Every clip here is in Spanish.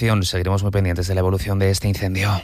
información. Seguiremos muy pendientes de la evolución de este incendio.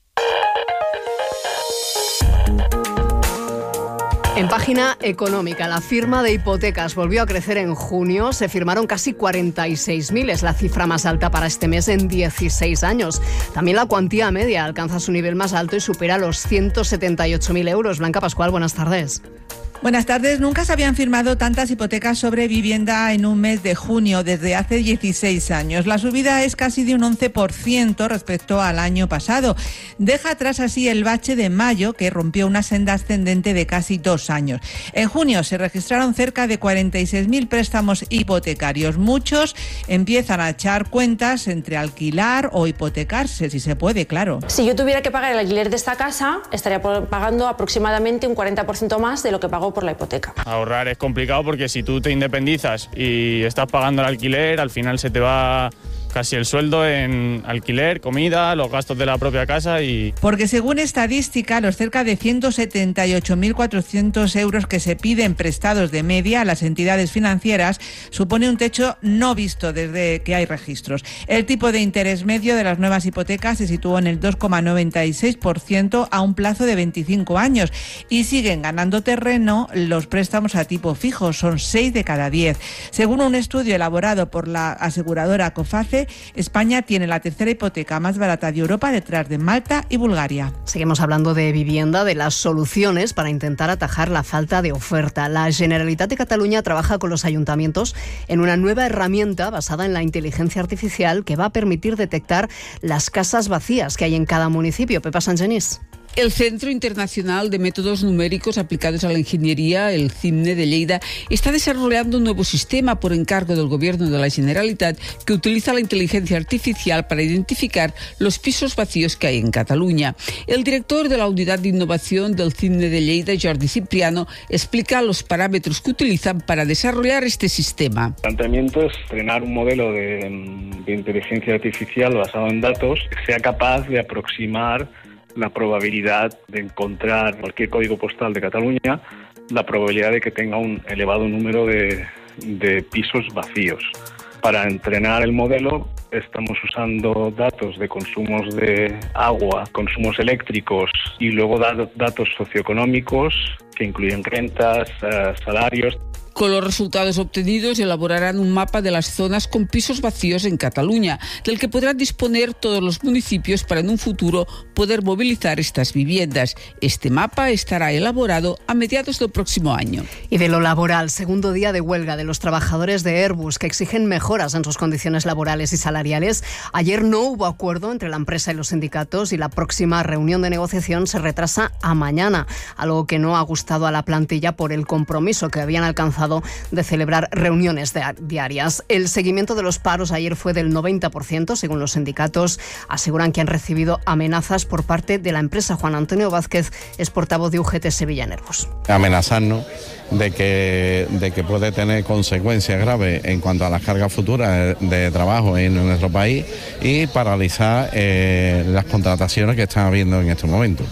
En página económica, la firma de hipotecas volvió a crecer en junio. Se firmaron casi 46.000, es la cifra más alta para este mes en 16 años. También la cuantía media alcanza su nivel más alto y supera los 178.000 euros. Blanca Pascual, buenas tardes. Buenas tardes. Nunca se habían firmado tantas hipotecas sobre vivienda en un mes de junio desde hace 16 años. La subida es casi de un 11% respecto al año pasado. Deja atrás así el bache de mayo, que rompió una senda ascendente de casi 2 años. En junio se registraron cerca de 46.000 préstamos hipotecarios. Muchos empiezan a echar cuentas entre alquilar o hipotecarse, si se puede, claro. Si yo tuviera que pagar el alquiler de esta casa, estaría pagando aproximadamente un 40% más de lo que pago por la hipoteca. Ahorrar es complicado porque si tú te independizas y estás pagando el alquiler, al final se te va casi el sueldo en alquiler, comida, los gastos de la propia casa y... Porque según estadística, los cerca de 178.400 euros que se piden prestados de media a las entidades financieras supone un techo no visto desde que hay registros. El tipo de interés medio de las nuevas hipotecas se situó en el 2,96% a un plazo de 25 años y siguen ganando terreno los préstamos a tipo fijo, son 6 de cada 10. Según un estudio elaborado por la aseguradora Coface, España tiene la tercera hipoteca más barata de Europa detrás de Malta y Bulgaria. Seguimos hablando de vivienda, de las soluciones para intentar atajar la falta de oferta. La Generalitat de Cataluña trabaja con los ayuntamientos en una nueva herramienta basada en la inteligencia artificial que va a permitir detectar las casas vacías que hay en cada municipio. Pepa Sangenís. El Centro Internacional de Métodos Numéricos Aplicados a la Ingeniería, el CIMNE de Lleida, está desarrollando un nuevo sistema por encargo del Gobierno de la Generalitat que utiliza la inteligencia artificial para identificar los pisos vacíos que hay en Cataluña. El director de la Unidad de Innovación del CIMNE de Lleida, Jordi Cipriano, explica los parámetros que utilizan para desarrollar este sistema. El planteamiento es entrenar un modelo de inteligencia artificial basado en datos que sea capaz de aproximar la probabilidad de encontrar cualquier código postal de Cataluña, la probabilidad de que tenga un elevado número de pisos vacíos. Para entrenar el modelo estamos usando datos de consumos de agua, consumos eléctricos y luego datos socioeconómicos que incluyen rentas, salarios. Con los resultados obtenidos elaborarán un mapa de las zonas con pisos vacíos en Cataluña, del que podrán disponer todos los municipios para en un futuro poder movilizar estas viviendas. Este mapa estará elaborado a mediados del próximo año. Y de lo laboral, segundo día de huelga de los trabajadores de Airbus que exigen mejoras en sus condiciones laborales y salariales. Ayer no hubo acuerdo entre la empresa y los sindicatos y la próxima reunión de negociación se retrasa a mañana, algo que no ha gustado a la plantilla por el compromiso que habían alcanzado de celebrar reuniones diarias. El seguimiento de los paros ayer fue del 90%, según los sindicatos. Aseguran que han recibido amenazas por parte de la empresa. Juan Antonio Vázquez es portavoz de UGT Sevilla en Airbus. Amenazarnos de que puede tener consecuencias graves en cuanto a las cargas futuras de trabajo en nuestro país y paralizar las contrataciones que están habiendo en estos momentos.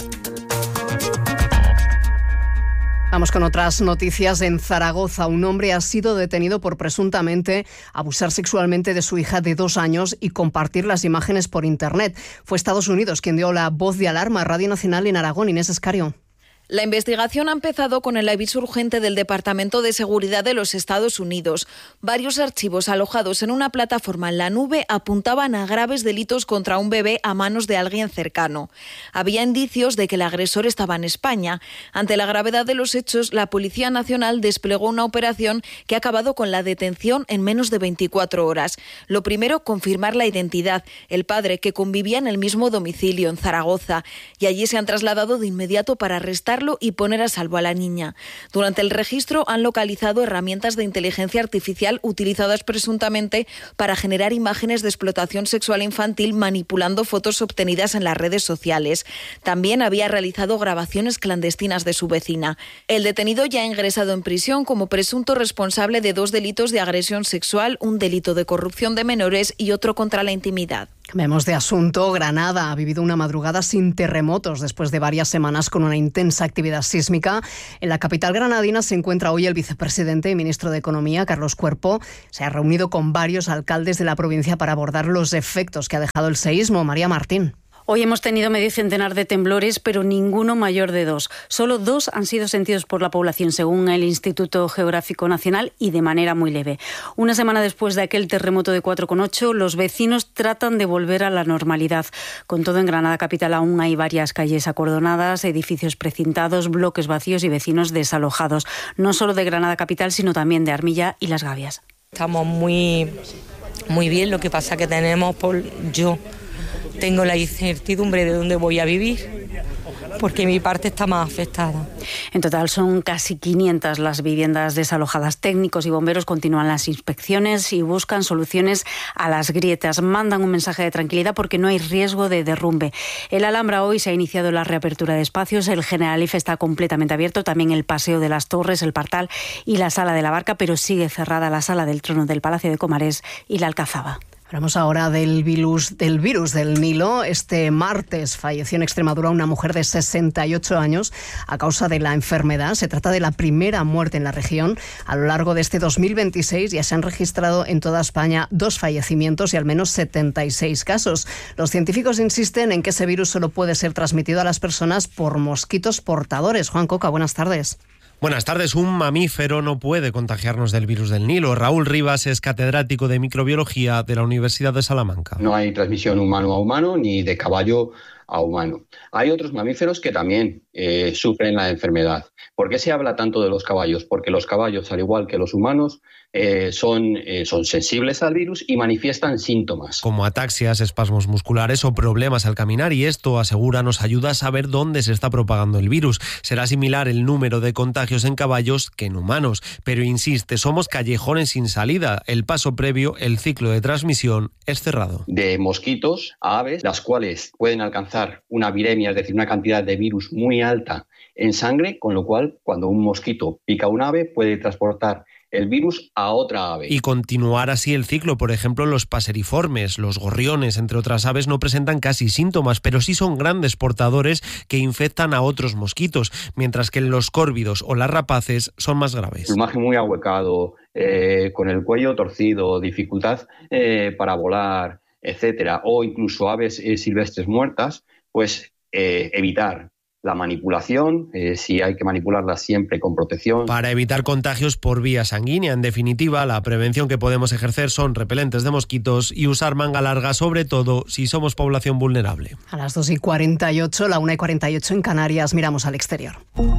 Vamos con otras noticias. En Zaragoza, un hombre ha sido detenido por presuntamente abusar sexualmente de su hija de 2 años y compartir las imágenes por Internet. Fue Estados Unidos quien dio la voz de alarma a Radio Nacional en Aragón. Inés Escario. La investigación ha empezado con el aviso urgente del Departamento de Seguridad de los Estados Unidos. Varios archivos alojados en una plataforma en la nube apuntaban a graves delitos contra un bebé a manos de alguien cercano. Había indicios de que el agresor estaba en España. Ante la gravedad de los hechos, la Policía Nacional desplegó una operación que ha acabado con la detención en menos de 24 horas. Lo primero, confirmar la identidad. El padre, que convivía en el mismo domicilio, en Zaragoza, y allí se han trasladado de inmediato para arrestarlo y poner a salvo a la niña. Durante el registro han localizado herramientas de inteligencia artificial utilizadas presuntamente para generar imágenes de explotación sexual infantil manipulando fotos obtenidas en las redes sociales. También había realizado grabaciones clandestinas de su vecina. El detenido ya ha ingresado en prisión como presunto responsable de 2 delitos de agresión sexual, un delito de corrupción de menores y otro contra la intimidad. Cambiamos de asunto. Granada ha vivido una madrugada sin terremotos después de varias semanas con una intensa actividad sísmica. En la capital granadina se encuentra hoy el vicepresidente y ministro de Economía, Carlos Cuerpo. Se ha reunido con varios alcaldes de la provincia para abordar los efectos que ha dejado el seísmo. María Martín. Hoy hemos tenido medio centenar de temblores, pero ninguno mayor de 2. Solo 2 han sido sentidos por la población, según el Instituto Geográfico Nacional, y de manera muy leve. Una semana después de aquel terremoto de 4,8, los vecinos tratan de volver a la normalidad. Con todo, en Granada capital aún hay varias calles acordonadas, edificios precintados, bloques vacíos y vecinos desalojados. No solo de Granada capital, sino también de Armilla y Las Gavias. Estamos muy bien, lo que pasa que yo tengo la incertidumbre de dónde voy a vivir, porque mi parte está más afectada. En total son casi 500 las viviendas desalojadas. Técnicos y bomberos continúan las inspecciones y buscan soluciones a las grietas. Mandan un mensaje de tranquilidad porque no hay riesgo de derrumbe. En la Alhambra hoy se ha iniciado la reapertura de espacios. El Generalife está completamente abierto. También el Paseo de las Torres, el Partal y la Sala de la Barca, pero sigue cerrada la Sala del Trono del Palacio de Comares y la Alcazaba. Hablamos ahora del virus del Nilo. Este martes falleció en Extremadura una mujer de 68 años a causa de la enfermedad. Se trata de la primera muerte en la región. A lo largo de este 2026 ya se han registrado en toda España 2 fallecimientos y al menos 76 casos. Los científicos insisten en que ese virus solo puede ser transmitido a las personas por mosquitos portadores. Juan Coca, buenas tardes. Buenas tardes. Un mamífero no puede contagiarnos del virus del Nilo. Raúl Rivas es catedrático de microbiología de la Universidad de Salamanca. No hay transmisión humano a humano ni de caballo a humano. Hay otros mamíferos que también sufren la enfermedad. ¿Por qué se habla tanto de los caballos? Porque los caballos, al igual que los humanos, son sensibles al virus y manifiestan síntomas. Como ataxias, espasmos musculares o problemas al caminar, y esto, asegura, nos ayuda a saber dónde se está propagando el virus. Será similar el número de contagios en caballos que en humanos, pero insiste, somos callejones sin salida. El paso previo, el ciclo de transmisión, es cerrado. De mosquitos a aves, las cuales pueden alcanzar una viremia, es decir, una cantidad de virus muy alta en sangre, con lo cual, cuando un mosquito pica a un ave, puede transportar el virus a otra ave. Y continuar así el ciclo. Por ejemplo, los paseriformes, los gorriones, entre otras aves, no presentan casi síntomas, pero sí son grandes portadores que infectan a otros mosquitos, mientras que los córvidos o las rapaces son más graves. Plumaje muy ahuecado, con el cuello torcido, dificultad para volar, etcétera, o incluso aves silvestres muertas, pues evitar la manipulación, si hay que manipularla siempre con protección. Para evitar contagios por vía sanguínea. En definitiva, la prevención que podemos ejercer son repelentes de mosquitos y usar manga larga, sobre todo si somos población vulnerable. A las 2:48, la 1:48 en Canarias, miramos al exterior.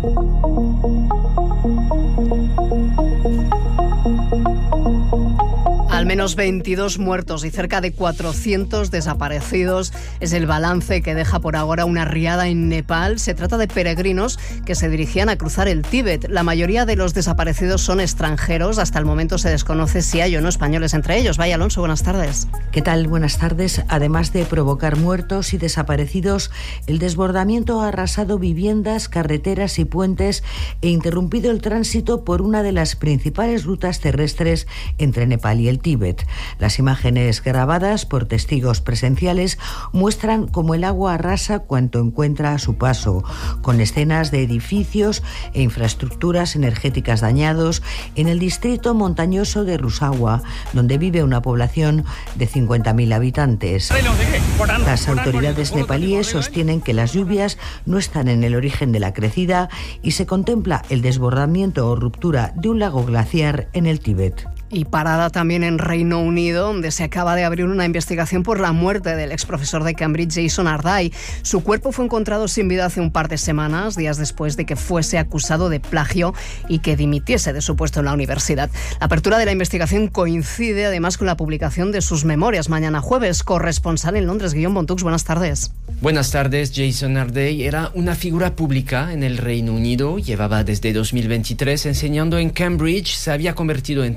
Al menos 22 muertos y cerca de 400 desaparecidos es el balance que deja por ahora una riada en Nepal. Se trata de peregrinos que se dirigían a cruzar el Tíbet. La mayoría de los desaparecidos son extranjeros. Hasta el momento se desconoce si hay o no españoles entre ellos. Vaya Alonso, buenas tardes. ¿Qué tal? Buenas tardes. Además de provocar muertos y desaparecidos, el desbordamiento ha arrasado viviendas, carreteras y puentes e interrumpido el tránsito por una de las principales rutas terrestres entre Nepal y el Tíbet. Las imágenes grabadas por testigos presenciales muestran cómo el agua arrasa cuanto encuentra a su paso, con escenas de edificios e infraestructuras energéticas dañados en el distrito montañoso de Rusawa, donde vive una población de 50.000 habitantes. Las autoridades nepalíes sostienen que las lluvias no están en el origen de la crecida y se contempla el desbordamiento o ruptura de un lago glaciar en el Tíbet. Y parada también en Reino Unido, donde se acaba de abrir una investigación por la muerte del exprofesor de Cambridge, Jason Arday. Su cuerpo fue encontrado sin vida hace un par de semanas, días después de que fuese acusado de plagio y que dimitiese de su puesto en la universidad. La apertura de la investigación coincide además con la publicación de sus memorias mañana jueves. Corresponsal en Londres, Guillaume Bontux, buenas tardes. Buenas tardes. Jason Arday era una figura pública en el Reino Unido. Llevaba desde 2023 enseñando en Cambridge. Se había convertido entonces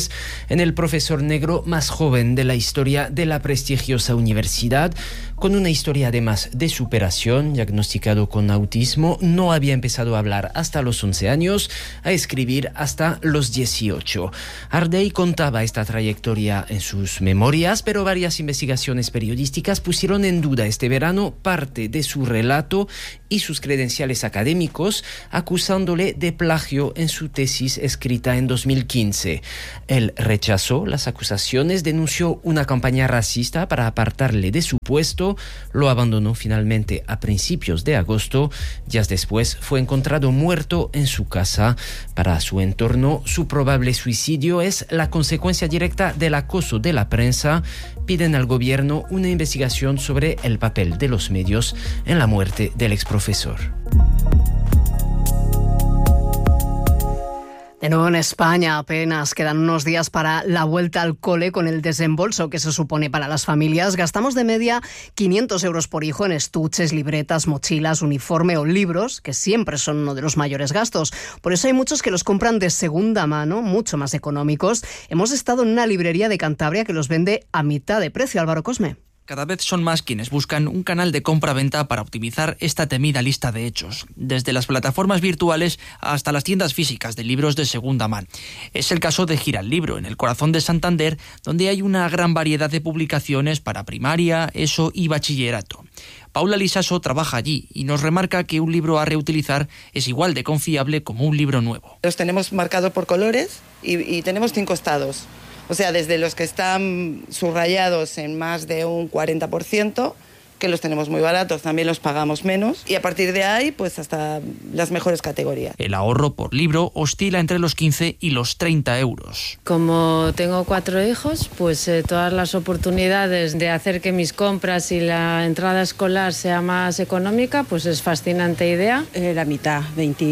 convierte en el profesor negro más joven de la historia de la prestigiosa universidad, con una historia además de superación. Diagnosticado con autismo, no había empezado a hablar hasta los 11 años, a escribir hasta los 18. Ardei contaba esta trayectoria en sus memorias, pero varias investigaciones periodísticas pusieron en duda este verano parte de su relato y sus credenciales académicos, acusándole de plagio en su tesis escrita en 2015. Él rechazó las acusaciones, denunció una campaña racista para apartarle de su puesto, lo abandonó finalmente a principios de agosto. Días después fue encontrado muerto en su casa. Para su entorno, su probable suicidio es la consecuencia directa del acoso de la prensa. Piden al gobierno una investigación sobre el papel de los medios en la muerte del exprofesor. De nuevo en España, apenas quedan unos días para la vuelta al cole con el desembolso que se supone para las familias. Gastamos de media 500 euros por hijo en estuches, libretas, mochilas, uniforme o libros, que siempre son uno de los mayores gastos. Por eso hay muchos que los compran de segunda mano, mucho más económicos. Hemos estado en una librería de Cantabria que los vende a mitad de precio. Álvaro Cosme. Cada vez son más quienes buscan un canal de compra-venta para optimizar esta temida lista de hechos, desde las plataformas virtuales hasta las tiendas físicas de libros de segunda mano. Es el caso de Gira el Libro, en el corazón de Santander, donde hay una gran variedad de publicaciones para primaria, ESO y bachillerato. Paula Lisaso trabaja allí y nos remarca que un libro a reutilizar es igual de confiable como un libro nuevo. Los tenemos marcados por colores y tenemos 5 estados. O sea, desde los que están subrayados en más de un 40%, que los tenemos muy baratos, también los pagamos menos. Y a partir de ahí, pues hasta las mejores categorías. El ahorro por libro oscila entre los 15 y los 30 euros. Como tengo 4 hijos, pues todas las oportunidades de hacer que mis compras y la entrada escolar sea más económica, pues es fascinante idea. La mitad,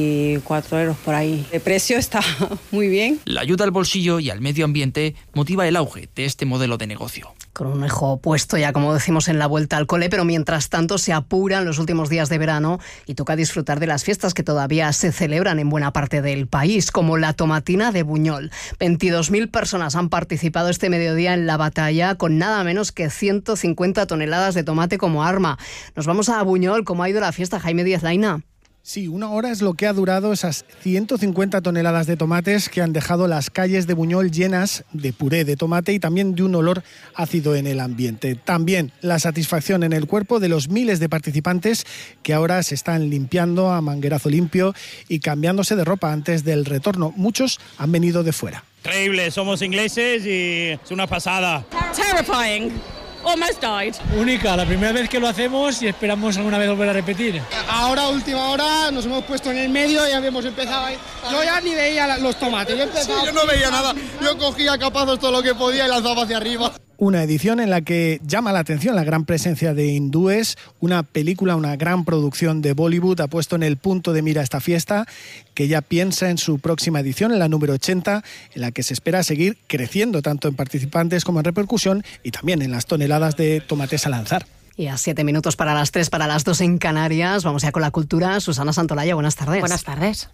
24 euros por ahí. El precio está muy bien. La ayuda al bolsillo y al medio ambiente motiva el auge de este modelo de negocio. Con un ojo puesto ya, como decimos, en la vuelta al cole, pero mientras tanto se apuran los últimos días de verano y toca disfrutar de las fiestas que todavía se celebran en buena parte del país, como la Tomatina de Buñol. 22.000 personas han participado este mediodía en la batalla con nada menos que 150 toneladas de tomate como arma. Nos vamos a Buñol. ¿Cómo ha ido la fiesta, Jaime Díaz Laina? Sí, 1 hora es lo que ha durado esas 150 toneladas de tomates que han dejado las calles de Buñol llenas de puré de tomate y también de un olor ácido en el ambiente. También la satisfacción en el cuerpo de los miles de participantes que ahora se están limpiando a manguerazo limpio y cambiándose de ropa antes del retorno. Muchos han venido de fuera. Increíble, somos ingleses y es una pasada. Terrifying. Almost died. Única, la primera vez que lo hacemos y esperamos alguna vez volver a repetir. Ahora, última hora, nos hemos puesto en el medio y habíamos empezado ahí. Yo ya ni veía los tomates. Yo no veía nada. Yo cogía a capazos todo lo que podía y lanzaba hacia arriba. Una edición en la que llama la atención la gran presencia de hindúes. Una película, una gran producción de Bollywood ha puesto en el punto de mira esta fiesta, que ya piensa en su próxima edición, en la número 80, en la que se espera seguir creciendo tanto en participantes como en repercusión y también en las toneladas de tomates a lanzar. Y a 7 minutos para las 3, para las 2 en Canarias. Vamos ya con la cultura. Susana Santolaya, buenas tardes. Buenas tardes.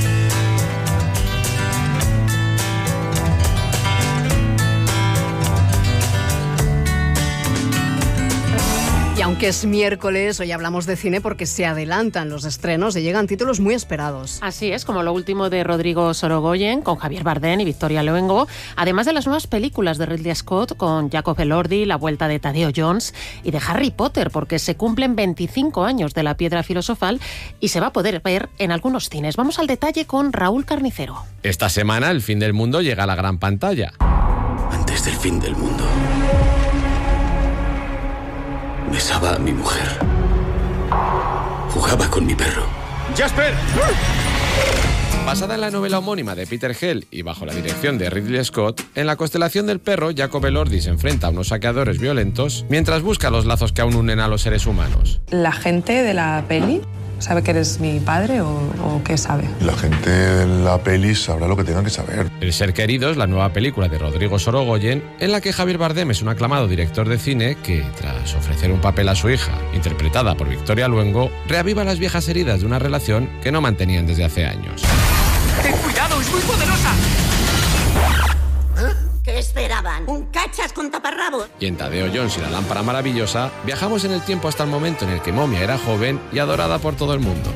Y aunque es miércoles, hoy hablamos de cine porque se adelantan los estrenos y llegan títulos muy esperados. Así es, como lo último de Rodrigo Sorogoyen, con Javier Bardem y Victoria Luengo, además de las nuevas películas de Ridley Scott, con Jacob Elordi, La vuelta de Tadeo Jones, y de Harry Potter, porque se cumplen 25 años de la Piedra Filosofal y se va a poder ver en algunos cines. Vamos al detalle con Raúl Carnicero. Esta semana, El fin del mundo llega a la gran pantalla. Antes del fin del mundo, besaba a mi mujer. Jugaba con mi perro. ¡Jasper! Basada en la novela homónima de Peter Hell y bajo la dirección de Ridley Scott, en la constelación del perro, Jacob Elordi se enfrenta a unos saqueadores violentos mientras busca los lazos que aún unen a los seres humanos. ¿La gente de la peli sabe que eres mi padre o qué sabe? La gente de la peli sabrá lo que tenga que saber. El ser querido es la nueva película de Rodrigo Sorogoyen, en la que Javier Bardem es un aclamado director de cine que, tras ofrecer un papel a su hija, interpretada por Victoria Luengo, reaviva las viejas heridas de una relación que no mantenían desde hace años. ¡Ten cuidado, es muy poderosa! ¿Eh? llamaban? ¿Un cachas con taparrabos? Y en Tadeo Jones y la lámpara maravillosa, viajamos en el tiempo hasta el momento en el que Momia era joven y adorada por todo el mundo.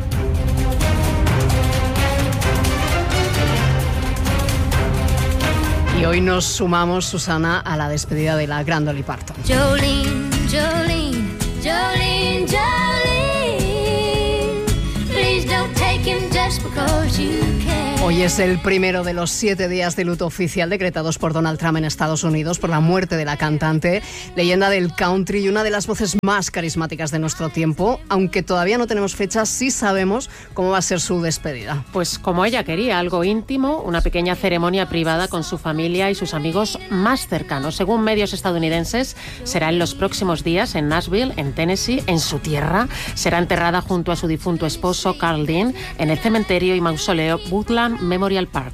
Y hoy nos sumamos, Susana, a la despedida de la gran Dolly Parton. Jolene, Jolene, Jolene, Jolene, please don't take him just because you can. Hoy es el primero de los 7 días de luto oficial decretados por Donald Trump en Estados Unidos por la muerte de la cantante, leyenda del country y una de las voces más carismáticas de nuestro tiempo. Aunque todavía no tenemos fecha, sí sabemos cómo va a ser su despedida. Pues como ella quería, algo íntimo, una pequeña ceremonia privada con su familia y sus amigos más cercanos. Según medios estadounidenses, será en los próximos días en Nashville, en Tennessee, en su tierra. Será enterrada junto a su difunto esposo, Carl Dean, en el cementerio y mausoleo Woodland Memorial Park.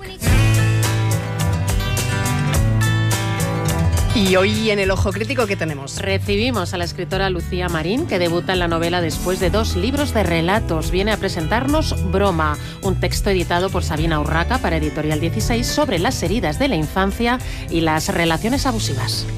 Y hoy en el Ojo Crítico, ¿qué tenemos? Recibimos a la escritora Lucía Marín, que debuta en la novela después de 2 libros de relatos. Viene a presentarnos Broma, un texto editado por Sabina Urraca para Editorial 16 sobre las heridas de la infancia y las relaciones abusivas.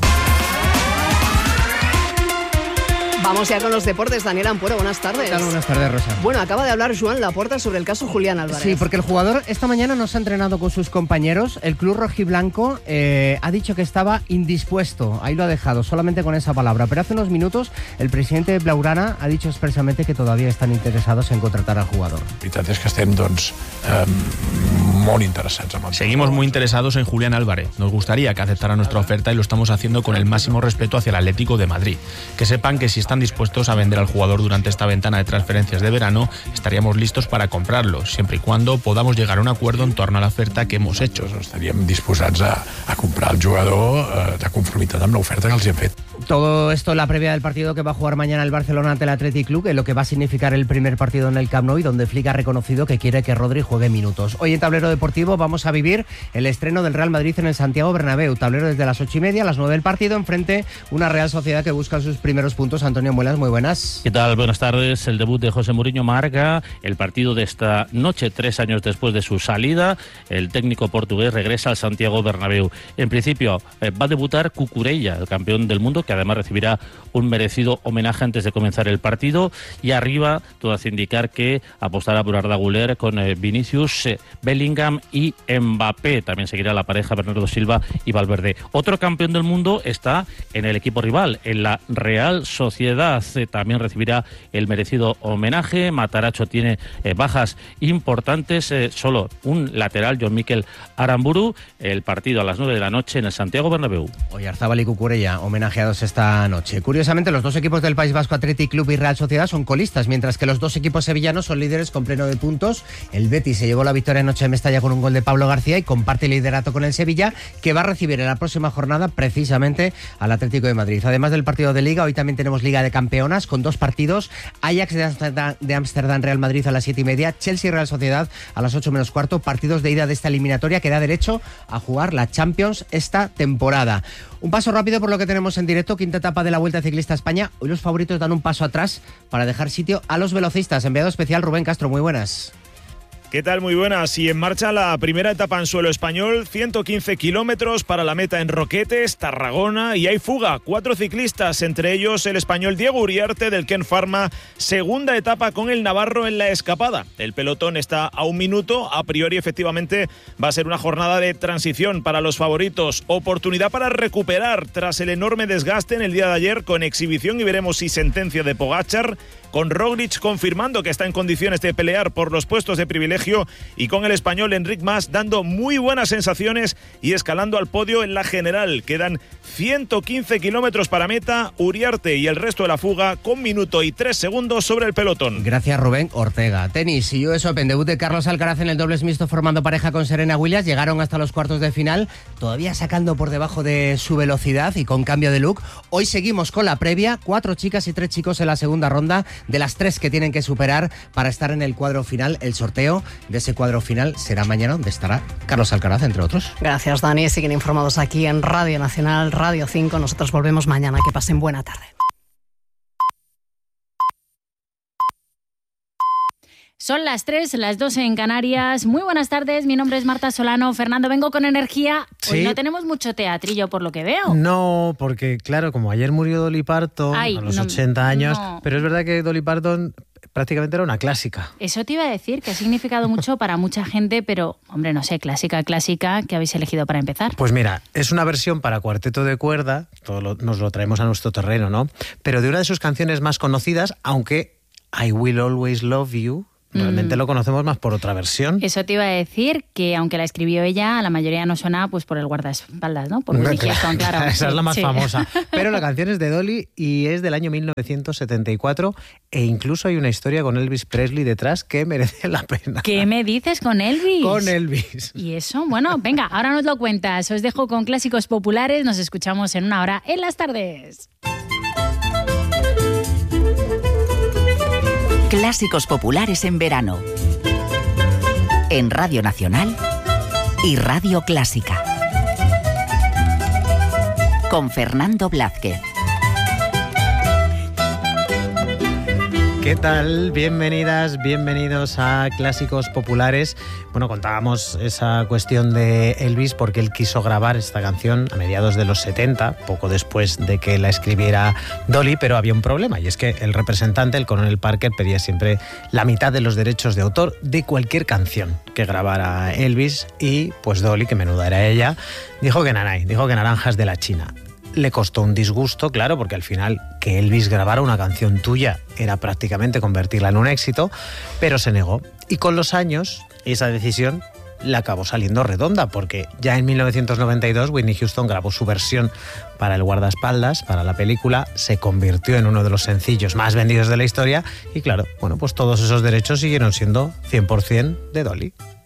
Vamos ya con los deportes. Daniel Ampuero, buenas tardes. ¿Qué tal? Buenas tardes, Rosa. Bueno, acaba de hablar Joan Laporta sobre el caso Julián Álvarez. Sí, porque el jugador esta mañana no se ha entrenado con sus compañeros. El club rojiblanco ha dicho que estaba indispuesto. Ahí lo ha dejado, solamente con esa palabra. Pero hace unos minutos el presidente de Blaugrana ha dicho expresamente que todavía están interesados en contratar al jugador. Seguimos muy interesados en Julián Álvarez. Nos gustaría que aceptara nuestra oferta y lo estamos haciendo con el máximo respeto hacia el Atlético de Madrid. Que sepan que si están dispuestos a vender al jugador durante esta ventana de transferencias de verano, estaríamos listos para comprarlo, siempre y cuando podamos llegar a un acuerdo en torno a la oferta que hemos hecho. Estaríamos dispuestos a comprar al jugador de conformidad con la oferta que les he hecho. Todo esto en la previa del partido que va a jugar mañana el Barcelona ante el Athletic Club, en lo que va a significar el primer partido en el Camp Nou y donde Flick ha reconocido que quiere que Rodri juegue minutos. Hoy en Tablero Deportivo vamos a vivir el estreno del Real Madrid en el Santiago Bernabéu. Tablero desde las 8:30, a las 9 del partido, enfrente una Real Sociedad que busca sus primeros puntos. Antonio Muelas, muy buenas. ¿Qué tal? Buenas tardes. El debut de José Mourinho marca el partido de esta noche, 3 años después de su salida. El técnico portugués regresa al Santiago Bernabéu. En principio va a debutar Cucurella, el campeón del mundo, que además recibirá un merecido homenaje antes de comenzar el partido. Y arriba todo hace indicar que apostará por Arda Güler con Vinicius, Bellingham y Mbappé. También seguirá la pareja Bernardo Silva y Valverde. Otro campeón del mundo está en el equipo rival, en la Real Sociedad. También recibirá el merecido homenaje. Matarazzo tiene bajas importantes, solo un lateral, John Mikel Aramburu. El partido a las 9 de la noche en el Santiago Bernabéu. Oyarzábal y Cucurella homenajeados esta noche. Curiosamente, los dos equipos del País Vasco, Athletic Club y Real Sociedad, son colistas, mientras que los dos equipos sevillanos son líderes con pleno de puntos. El Betis se llevó la victoria anoche en Mestalla con un gol de Pablo García y comparte el liderato con el Sevilla, que va a recibir en la próxima jornada precisamente al Atlético de Madrid. Además del partido de Liga, hoy también tenemos Liga de Campeonas con 2 partidos: Ajax de Ámsterdam, Real Madrid a las 7:30, Chelsea Real Sociedad a las 8 menos cuarto, partidos de ida de esta eliminatoria que da derecho a jugar la Champions esta temporada. Un paso rápido por lo que tenemos en directo, quinta etapa de la Vuelta Ciclista a España. Hoy los favoritos dan un paso atrás para dejar sitio a los velocistas. Enviado especial Rubén Castro, muy buenas. ¿Qué tal? Muy buenas. Y en marcha la primera etapa en suelo español, 115 kilómetros para la meta en Roquetes, Tarragona, y hay fuga. 4 ciclistas, entre ellos el español Diego Uriarte del Ken Pharma. Segunda etapa con el navarro en la escapada. El pelotón está a 1 minuto. A priori, efectivamente, va a ser una jornada de transición para los favoritos. Oportunidad para recuperar tras el enorme desgaste en el día de ayer con exhibición y veremos si sentencia de Pogačar, con Roglic confirmando que está en condiciones de pelear por los puestos de privilegio y con el español Enric Mas dando muy buenas sensaciones y escalando al podio en la general. Quedan 115 kilómetros para meta, Uriarte y el resto de la fuga con 1 minuto y 3 segundos sobre el pelotón. Gracias, Rubén Ortega. Tenis y US Open, debut de Carlos Alcaraz en el dobles mixto formando pareja con Serena Williams. Llegaron hasta los cuartos de final, todavía sacando por debajo de su velocidad y con cambio de look. Hoy seguimos con la previa, 4 chicas y 3 chicos en la segunda ronda, de las 3 que tienen que superar para estar en el cuadro final. El sorteo de ese cuadro final será mañana, donde estará Carlos Alcaraz, entre otros. Gracias, Dani. Siguen informados aquí en Radio Nacional, Radio 5. Nosotros volvemos mañana. Que pasen buena tarde. Son las 3, las 2 en Canarias. Muy buenas tardes, mi nombre es Marta Solano. Fernando, vengo con energía. Hoy no tenemos mucho teatrillo, por lo que veo. No, porque claro, como ayer murió Dolly Parton a los 80 años, pero es verdad que Dolly Parton prácticamente era una clásica. Eso te iba a decir, que ha significado mucho para mucha gente, pero, hombre, no sé, clásica, ¿qué habéis elegido para empezar? Pues mira, es una versión para cuarteto de cuerda, nos lo traemos a nuestro terreno, ¿no? Pero de una de sus canciones más conocidas, aunque I Will Always Love You, realmente lo conocemos más por otra versión. Eso te iba a decir, que aunque la escribió ella, a la mayoría no suena pues por el guardaespaldas, ¿no? Por Whitney Houston, claro. Esa es la más famosa. Pero la canción es de Dolly y es del año 1974 e incluso hay una historia con Elvis Presley detrás que merece la pena. ¿Qué me dices con Elvis? Con Elvis. ¿Y eso? Bueno, venga, ahora nos lo cuentas. Os dejo con clásicos populares. Nos escuchamos en una hora en las tardes. Clásicos populares en verano. En Radio Nacional y Radio Clásica. Con Fernando Blázquez. ¿Qué tal? Bienvenidas, bienvenidos a Clásicos Populares. Bueno, contábamos esa cuestión de Elvis porque él quiso grabar esta canción a mediados de los 70, poco después de que la escribiera Dolly, pero había un problema y es que el representante, el coronel Parker, pedía siempre la mitad de los derechos de autor de cualquier canción que grabara Elvis y pues Dolly, que menuda era ella, dijo que naranjas de la China. Le costó un disgusto, claro, porque al final que Elvis grabara una canción tuya era prácticamente convertirla en un éxito, pero se negó. Y con los años, esa decisión le acabó saliendo redonda, porque ya en 1992 Whitney Houston grabó su versión para el guardaespaldas, para la película, se convirtió en uno de los sencillos más vendidos de la historia y claro, bueno, pues todos esos derechos siguieron siendo 100% de Dolly.